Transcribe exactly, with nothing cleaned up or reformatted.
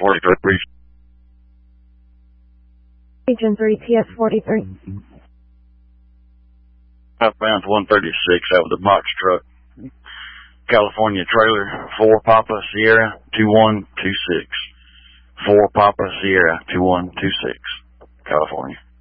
forty-three. Region three, T S forty-three. Southbound one thirty-six, that was a box truck. California trailer, four Papa Sierra, two one two six. four Papa Sierra, two one two six, California.